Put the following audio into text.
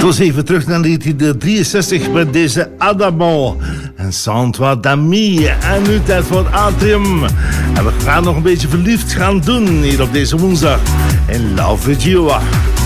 Dus even terug naar 1963 met deze Adamo en Sans-toi d'amis. En nu tijd voor Atrium. En we gaan nog een beetje verliefd gaan doen hier op deze woensdag in Love With You.